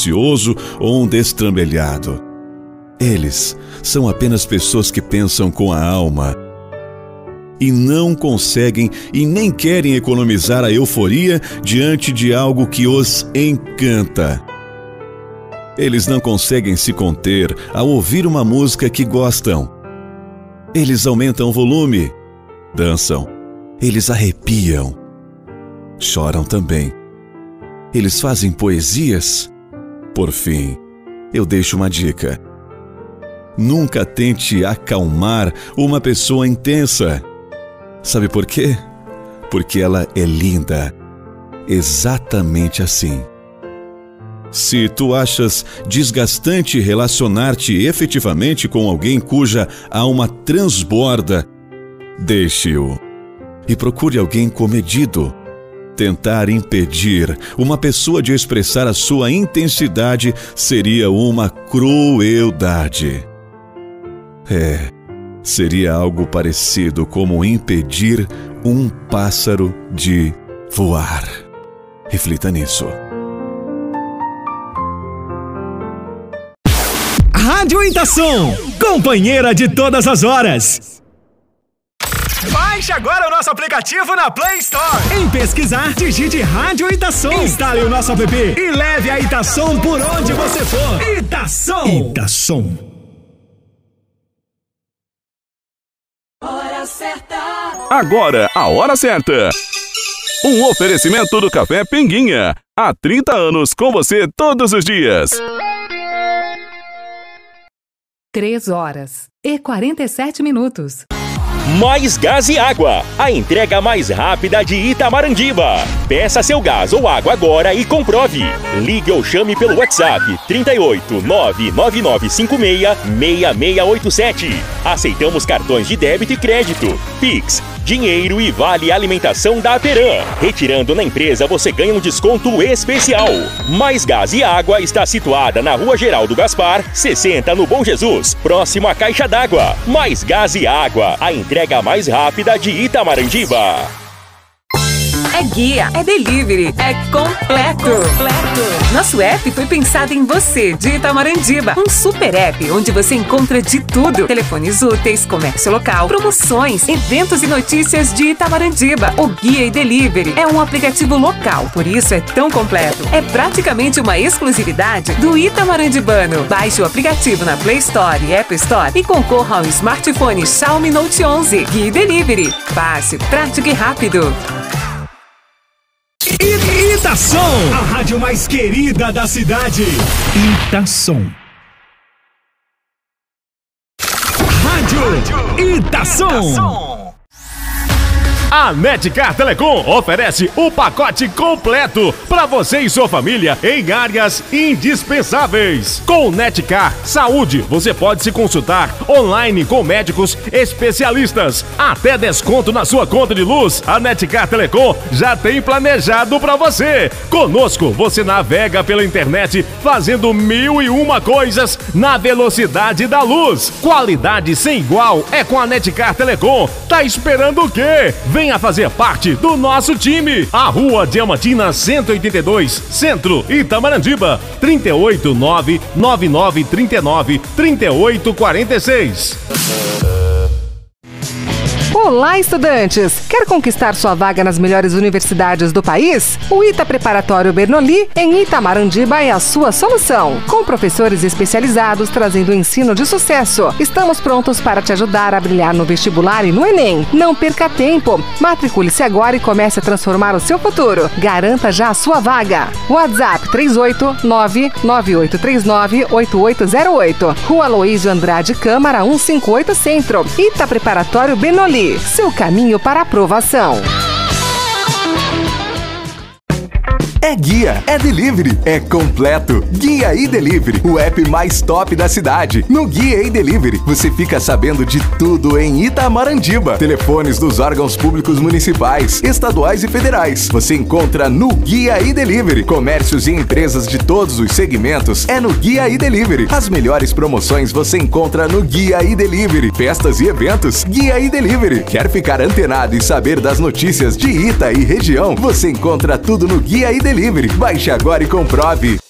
ansioso ou um destrambelhado. Eles são apenas pessoas que pensam com a alma e não conseguem e nem querem economizar a euforia diante de algo que os encanta. Eles não conseguem se conter ao ouvir uma música que gostam. Eles aumentam o volume, dançam, eles arrepiam, choram também. Eles fazem poesias. Por fim, eu deixo uma dica. Nunca tente acalmar uma pessoa intensa. Sabe por quê? Porque ela é linda. Exatamente assim. Se tu achas desgastante relacionar-te efetivamente com alguém cuja alma transborda, deixe-o e procure alguém comedido. Tentar impedir uma pessoa de expressar a sua intensidade seria uma crueldade. Seria algo parecido como impedir um pássaro de voar. Reflita nisso. Rádio Itação, companheira de todas as horas. Baixe agora o nosso aplicativo na Play Store. Em pesquisar, digite Rádio Itação. Instale o nosso app e leve a Itação por onde você for. Itação. Itação. Hora certa. Agora, a hora certa. Um oferecimento do Café Pinguinha. Há 30 anos com você todos os dias. 3h47. Mais Gás e Água, a entrega mais rápida de Itamarandibá. Peça seu gás ou água agora e comprove. Ligue ou chame pelo WhatsApp 38 99956 6687. Aceitamos cartões de débito e crédito, Pix, dinheiro e vale alimentação da Aperam. Retirando na empresa você ganha um desconto especial. Mais Gás e Água está situada na Rua Geraldo Gaspar, 60 no Bom Jesus, próximo à Caixa d'Água. Mais Gás e Água, a entrega mais rápida de Itamarandibá. É guia, é delivery, é completo. Nosso app foi pensado em você, de Itamarandibá. Um super app onde você encontra de tudo. Telefones úteis, comércio local, promoções, eventos e notícias de Itamarandibá. O Guia e Delivery é um aplicativo local, por isso é tão completo. É praticamente uma exclusividade do itamarandibano. Baixe o aplicativo na Play Store e App Store e concorra ao smartphone Xiaomi Note 11. Guia e Delivery. Fácil, prático e rápido. Itação, a rádio mais querida da cidade. Itação. Rádio Itação. A Netcar Telecom oferece o pacote completo para você e sua família em áreas indispensáveis. Com Netcar Saúde, você pode se consultar online com médicos especialistas. Até desconto na sua conta de luz, a Netcar Telecom já tem planejado para você. Conosco, você navega pela internet fazendo 1001 coisas na velocidade da luz. Qualidade sem igual é com a Netcar Telecom. Tá esperando o quê? Venha fazer parte do nosso time. A Rua Diamantina 182, Centro, Itamarandibá, 38999393846. Olá, estudantes! Quer conquistar sua vaga nas melhores universidades do país? O ITA Preparatório Bernoulli, em Itamarandibá, é a sua solução. Com professores especializados trazendo ensino de sucesso. Estamos prontos para te ajudar a brilhar no vestibular e no Enem. Não perca tempo. Matricule-se agora e comece a transformar o seu futuro. Garanta já a sua vaga. WhatsApp 38998398808. Rua Aloísio Andrade Câmara 158 Centro. ITA Preparatório Bernoulli. Seu caminho para aprovação. É guia, é delivery, é completo. Guia e Delivery, o app mais top da cidade. No Guia e Delivery, você fica sabendo de tudo em Itamarandibá. Telefones dos órgãos públicos municipais, estaduais e federais. Você encontra no Guia e Delivery. Comércios e empresas de todos os segmentos é no Guia e Delivery. As melhores promoções você encontra no Guia e Delivery. Festas e eventos, Guia e Delivery. Quer ficar antenado e saber das notícias de Ita e região? Você encontra tudo no Guia e Delivery. Baixe agora e comprove.